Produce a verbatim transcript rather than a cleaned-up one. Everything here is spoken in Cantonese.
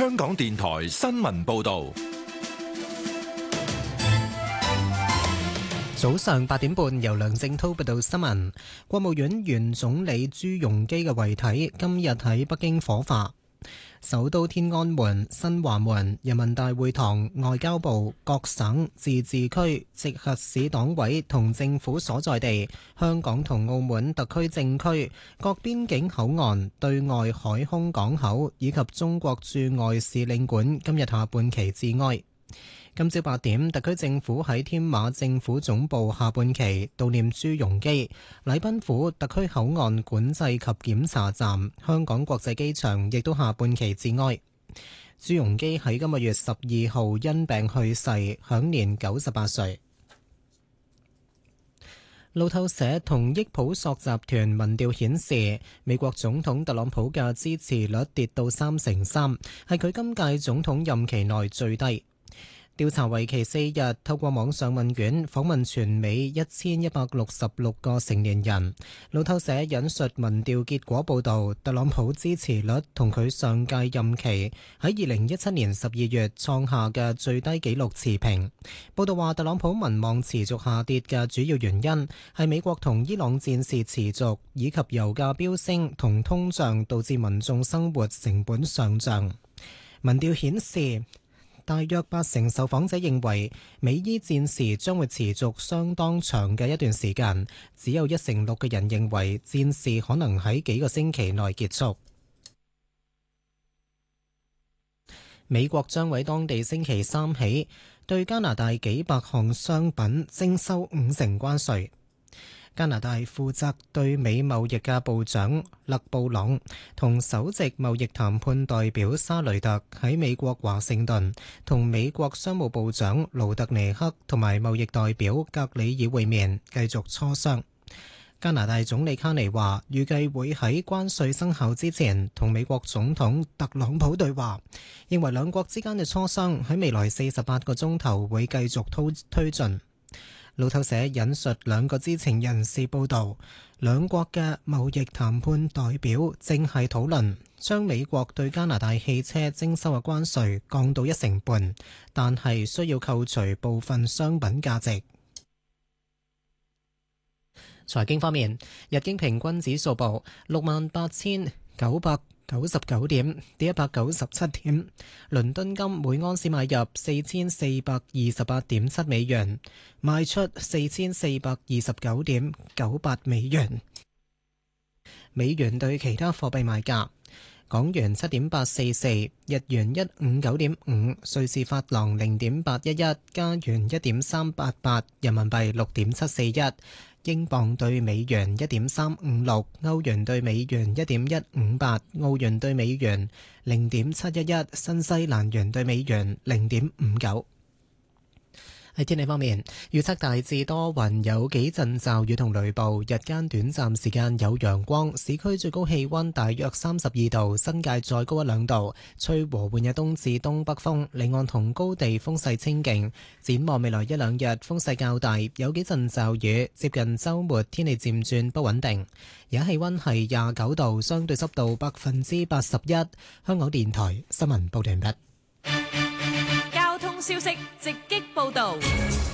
香港電台新聞報道。 早上八點半，由梁正滔報道新聞。國務院原總理朱鎔基嘅遺體今日喺北京火化。首都天安門、新華門、人民大會堂、外交部、各省、自治區、直轄市黨委同政府所在地、香港同澳門特區政區、各邊境口岸、對外海空港口以及中國駐外使領館今日下半旗致哀。今朝八點，特區政府喺添馬政府總部下半旗悼念朱鎔基。禮賓府、特區口岸管制及檢查站、香港國際機場亦都下半旗致哀。朱鎔基喺今個月十二號因病去世，享年九十八歲。路透社同益普索集團民調顯示，美國總統特朗普嘅支持率跌到三成三，係佢今屆總統任期內最低。調查為期四日，透過網上問卷訪問全美一千一百六十六個成年人。路透社引述民調結果報導，特朗普支持率同佢上屆任期喺二零一七年十二月創下嘅最低紀錄持平。報導話，特朗普民望持續下跌嘅主要原因係美國同伊朗戰事持續，以及油價飆升同通脹導致民眾生活成本上漲。民調顯示，大約八成受訪者認為美伊戰事將會持續相當長嘅一段時間，只有一成六嘅人認為戰事可能喺幾個星期內結束。美國將喺當地星期三起對加拿大幾百項商品徵收五成關稅。加拿大負責對美貿易嘅部長勒布朗同首席貿易談判代表沙雷特喺美國華盛頓同美國商務部長盧特尼克同埋貿易代表格里爾會面，繼續磋商。加拿大總理卡尼話，預計會喺關稅生效之前同美國總統特朗普對話，認為兩國之間嘅磋商喺未來四十八個鐘頭會繼續推推進。路透社引述兩個知情人士報道，兩國嘅貿易談判代表正係討論將美國對加拿大汽車徵收嘅關稅降到一成半，但係需要扣除部分商品價值。財經方面，日經平均指數報六萬八千九百九十九點，跌一百九十七點。倫敦金每安士買入四千四百二十八點七美元，賣出四千四百二十九點九八美元。美元對其他貨幣賣價：港元七點八四四，日元一五九點五，瑞士法郎零點八一一，加元一點三八八，人民幣六點七四一。英鎊對美元一點三五六，歐元對美元一點一五八，澳元對美元零點七一一，新西蘭元對美元零點五九。喺天氣方面，預測大致多雲，有幾陣驟雨同雷暴，日間短暫時間有陽光，市區最高氣溫大約三十二度，新界再高一兩度，吹和緩嘅東至東北風，離岸同高地風勢清勁。展望未來一兩日風勢較大，有幾陣驟雨，接近週末天氣漸轉不穩定。而家氣溫係廿九度，相對濕度百分之八十一。香港電台新聞報道完畢。 消息直擊報導。